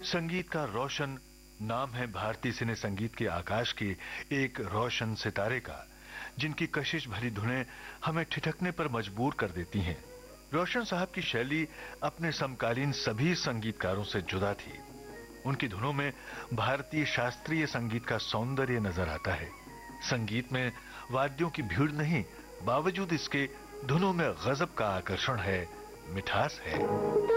संगीत का रोशन नाम है भारतीय सिने संगीत के आकाश के एक रोशन सितारे का, जिनकी कशिश भरी धुनें हमें ठिठकने पर मजबूर कर देती हैं। रोशन साहब की शैली अपने समकालीन सभी संगीतकारों से जुदा थी। उनकी धुनों में भारतीय शास्त्रीय संगीत का सौंदर्य नजर आता है। संगीत में वाद्यों की भीड़ नहीं, बावजूद इसके धुनों में गजब का आकर्षण है, मिठास है।